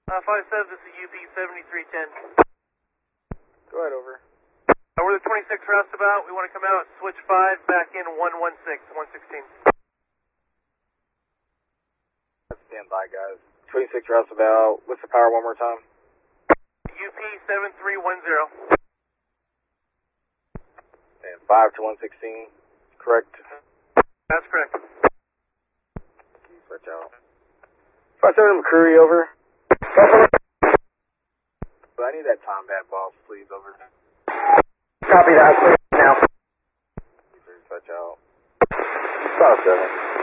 5-7, this is UP 7310. Go ahead, over. We're the 26 roustabout. We want to come out, switch 5, back in 116, 116. Stand by, guys. 26 roustabout. What's the power one more time? UP 7310. And 5 to 116, correct? That's correct. Switch out. 5-7 McCreary, over. I need that Tombat boss, please, over. Copy that, please, now. Switch out. 5-7.